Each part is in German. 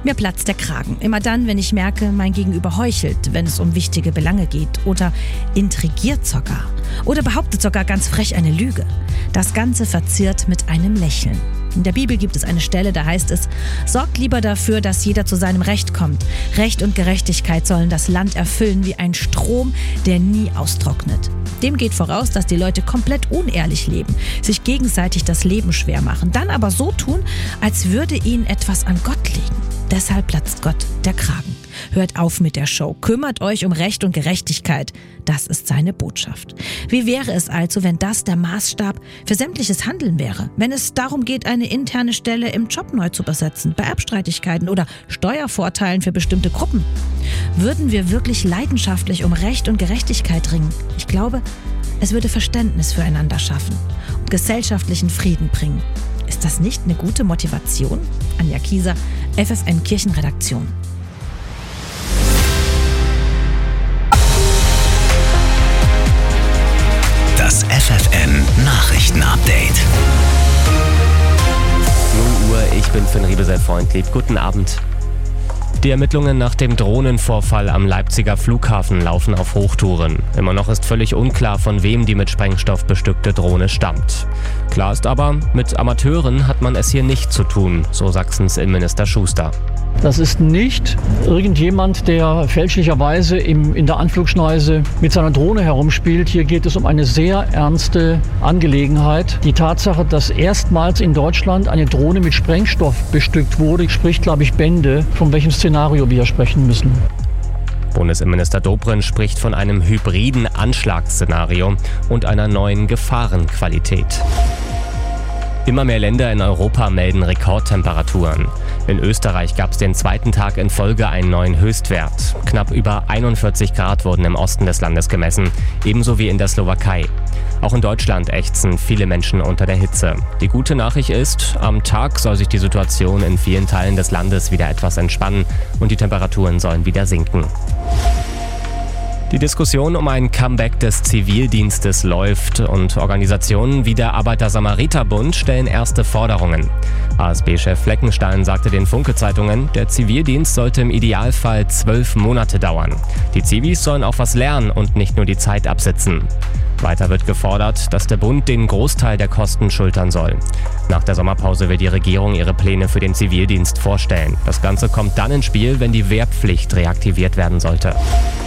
Mir platzt der Kragen. Immer dann, wenn ich merke, mein Gegenüber heuchelt, wenn es um wichtige Belange geht. Oder intrigiert sogar. Oder behauptet sogar ganz frech eine Lüge. Das Ganze verziert mit einem Lächeln. In der Bibel gibt es eine Stelle, da heißt es: Sorgt lieber dafür, dass jeder zu seinem Recht kommt. Recht und Gerechtigkeit sollen das Land erfüllen wie ein Strom, der nie austrocknet. Dem geht voraus, dass die Leute komplett unehrlich leben, sich gegenseitig das Leben schwer machen, dann aber so tun, als würde ihnen etwas an Gott liegen. Deshalb platzt Gott der Kragen. Hört auf mit der Show. Kümmert euch um Recht und Gerechtigkeit. Das ist seine Botschaft. Wie wäre es also, wenn das der Maßstab für sämtliches Handeln wäre? Wenn es darum geht, eine interne Stelle im Job neu zu besetzen, bei Erbstreitigkeiten oder Steuervorteilen für bestimmte Gruppen? Würden wir wirklich leidenschaftlich um Recht und Gerechtigkeit ringen? Ich glaube, es würde Verständnis füreinander schaffen und gesellschaftlichen Frieden bringen. Ist das nicht eine gute Motivation? Anja Kieser, FFN Kirchenredaktion. Das FFN Nachrichtenupdate. 0 Uhr, ich bin Finn Riebesell-Freundlieb. Guten Abend. Die Ermittlungen nach dem Drohnenvorfall am Leipziger Flughafen laufen auf Hochtouren. Immer noch ist völlig unklar, von wem die mit Sprengstoff bestückte Drohne stammt. Klar ist aber, mit Amateuren hat man es hier nicht zu tun, so Sachsens Innenminister Schuster. Das ist nicht irgendjemand, der fälschlicherweise in der Anflugschneise mit seiner Drohne herumspielt. Hier geht es um eine sehr ernste Angelegenheit. Die Tatsache, dass erstmals in Deutschland eine Drohne mit Sprengstoff bestückt wurde, spricht, glaube ich, Bände, von welchem Szenario wir sprechen müssen. Bundesinnenminister Dobrindt spricht von einem hybriden Anschlagsszenario und einer neuen Gefahrenqualität. Immer mehr Länder in Europa melden Rekordtemperaturen. In Österreich gab es den zweiten Tag in Folge einen neuen Höchstwert. Knapp über 41 Grad wurden im Osten des Landes gemessen, ebenso wie in der Slowakei. Auch in Deutschland ächzen viele Menschen unter der Hitze. Die gute Nachricht ist, am Tag soll sich die Situation in vielen Teilen des Landes wieder etwas entspannen und die Temperaturen sollen wieder sinken. Die Diskussion um ein Comeback des Zivildienstes läuft und Organisationen wie der Arbeiter-Samariter-Bund stellen erste Forderungen. ASB-Chef Fleckenstein sagte den Funke-Zeitungen, der Zivildienst sollte im Idealfall 12 Monate dauern. Die Zivis sollen auch was lernen und nicht nur die Zeit absitzen. Weiter wird gefordert, dass der Bund den Großteil der Kosten schultern soll. Nach der Sommerpause will die Regierung ihre Pläne für den Zivildienst vorstellen. Das Ganze kommt dann ins Spiel, wenn die Wehrpflicht reaktiviert werden sollte.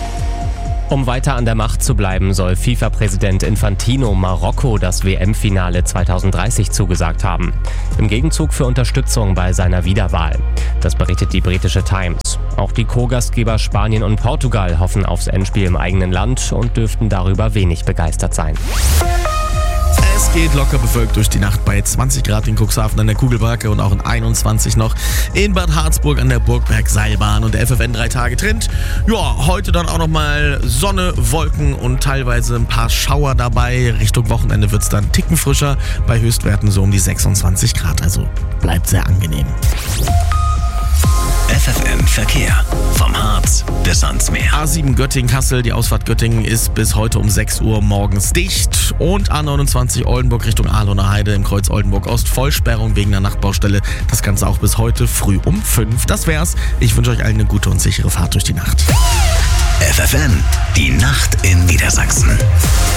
Um weiter an der Macht zu bleiben, soll FIFA-Präsident Infantino Marokko das WM-Finale 2030 zugesagt haben. Im Gegenzug für Unterstützung bei seiner Wiederwahl. Das berichtet die britische Times. Auch die Co-Gastgeber Spanien und Portugal hoffen aufs Endspiel im eigenen Land und dürften darüber wenig begeistert sein. Es geht locker bewölkt durch die Nacht bei 20 Grad in Cuxhaven an der Kugelbake und auch in 21 noch in Bad Harzburg an der Burgberg-Seilbahn und der FFN 3 Tage Trend. Ja, heute dann auch nochmal Sonne, Wolken und teilweise ein paar Schauer dabei. Richtung Wochenende wird es dann einen Ticken frischer, bei Höchstwerten so um die 26 Grad, also bleibt sehr angenehm. FFN Verkehr. Vom Harz bis ans Meer. A7 Göttingen-Kassel, die Ausfahrt Göttingen ist bis heute um 6 Uhr morgens dicht. Und A29 Oldenburg Richtung Ahlener Heide im Kreuz Oldenburg-Ost Vollsperrung wegen der Nachtbaustelle. Das Ganze auch bis heute früh um 5. Das wär's. Ich wünsche euch allen eine gute und sichere Fahrt durch die Nacht. FFN, die Nacht in Niedersachsen.